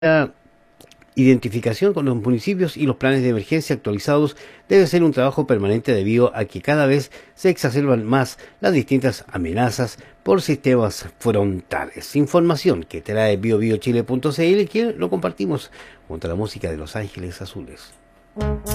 La identificación con los municipios y los planes de emergencia actualizados debe ser un trabajo permanente debido a que cada vez se exacerban más las distintas amenazas por sistemas frontales. Información que trae biobiochile.cl, que lo compartimos junto a la música de Los Ángeles Azules.